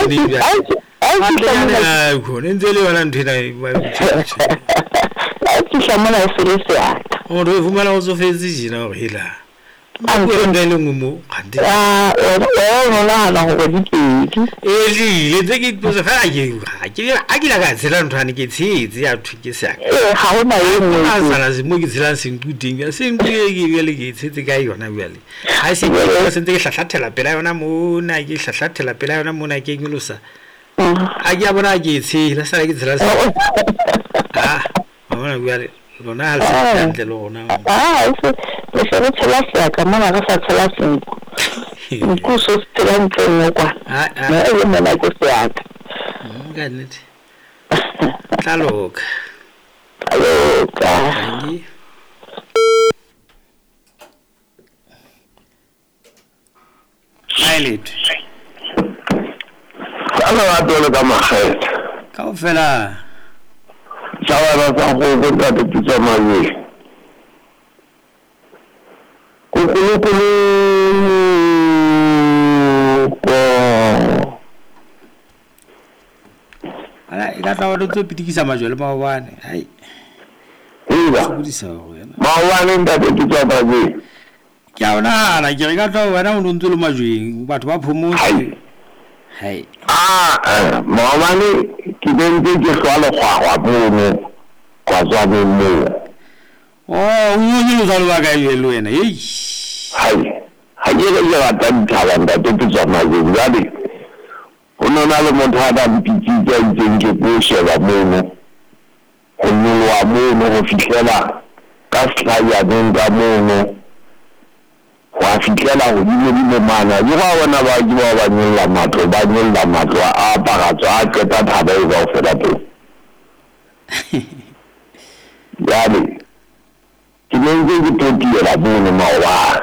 dia. Ada ko nenzele wana nthina ba. Ke shamana selese ya. O re fumana o tsofetse jina o hela. Go ndele ngumo kanti. Ona na go dikedi. Le tse ke tse fa a ke la ka tsela nthwane ke tshitse ya thuke sa. Ha ona yeng. A sana se mo ke tsela senkuting ya senkuye ke bele ke tshitse ka yona bele. Ha se ke se ke hlahlathela pela yona mo na ke hlahlathela pela yona mo na ke nyolosa. A ke a bona ke tshela sa ke tsela. Bona bele lona ha se ntle lona. Le se tshela se ka mona ga sa tshela senku. Nku so tshela ntlo kwa. Le mona ke se aka. Gannet. Taloka. Ngi. Pilot. Ana batho ka magete. Ka ofela. Tsawara tsa go go ka tsa manye. Kukulu ala ila tla wa tlo pitikisa majwele ba wane hai ila budisa go yana ma wane nda tsa ba je ke a ona na ke ga tla wena o ntse le majweng batho ba phomotse hai ma wane ke bente ke swalo gwa bono kwa zwa mo o o zalo ba ka yelo wena hey hai le ya tantala nda tsa ma je ngadi ono na le motho a ba mpitsi ke ntse ke go sheba mono go nwa mono go fihlela ka slaya nka mono wa fihlela go dile mana yo ga bona ba di ba nyolla matlo a pagatso a keta thaba e go fela to yale ke nenge ke totiela mono mawa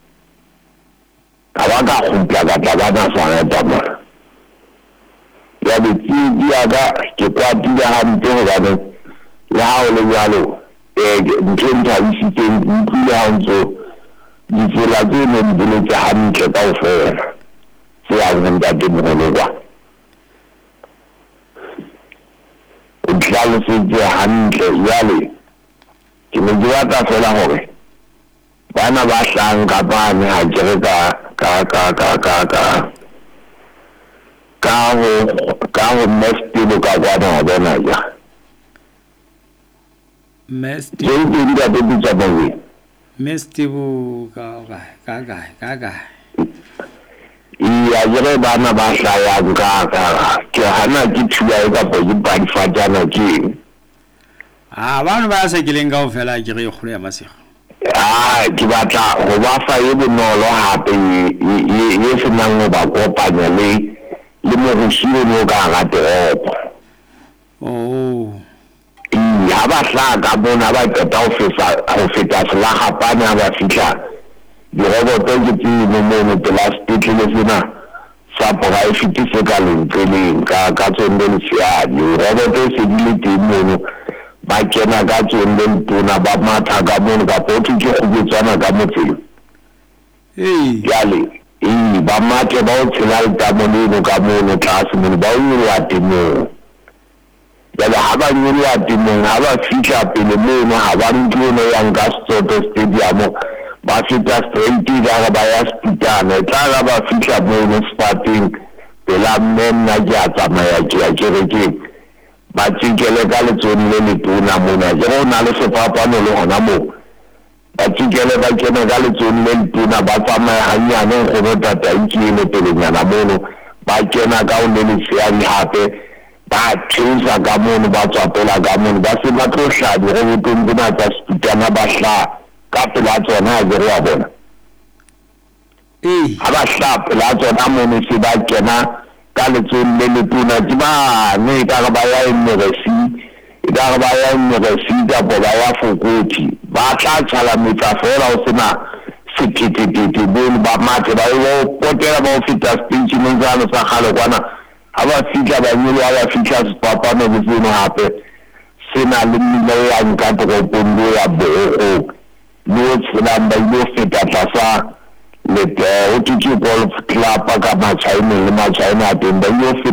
ka ba ka go ka bana sa tama ya di aga ke kwati ya hampe go bana la o le yalo ntenta isi teng di ya ntso di tsela tse ne di le tsa hantle ka ofela se ya nda di mo le kwa o tlalo se di hantle yale ke mo di wata fela hore bana ba hlanka bana ha jere ka ho mesti ka bona bona ya mesti je di da di tsa bowe mesti bu ka iya jere bana ba hlaya ka ke hana ke thuya ka bo di ba di fatana ke bana ba sa kileng ka ofela ke re khole ya masego ke batla go ba fa e bonolo hape ye se nang go ba kopanya le mo go shile mo ka ga toropo ya ba hlaka bona ba keta go feta sela gapana ba fitla diroboto ke tsene mo plastic le sena sa poraefete se ka lentseng ka tsone le siadi roboto se di le teng mono ba kena ka tsone tona ba matha ka mono ka potse ke go betsana ka motseng yale ba mate ba o tshela ka mono ka mono tlase mono ba o nyolwa temo yale ha ba nyolwa temo ha ba fitla pele mono ha ba ntlo yang ka Soto Stadium ba fitla straight ga ba ya spitana tla ba fitla mono starting pela menna ja tsamaya ke reke ba tsikele ka letsone le letona mona je go na le sefapano le gona mo ba tsikele ba kena ka letsone le letona ba tsamaya hanyane go bota tankile pelenyana mono ba kena ka o le lefiani hape ba thusa ka mono ba tswapela ka mono ba se ba tlo hladi go botongo na tsa spitana ba hla ka pela tsona je go a bona ha ba hla pela tsona mono se ba kena ka letsone le letona ke ba ne ka ba ya immeresi ka ba ya immeresi ka ba ya fokoti ba tla tsala metsa fela o sena sekititi bone ba mate ba yo potela ba fita speech mo zalo sa khale kwana ha ba fitla ba nyolo ha ba fitla papa no bofino hape sena le mmele ya nka toropong ya bo no tsela ba yo fita tlasa le o tiki golf club ka ma China le ma China teng ba yo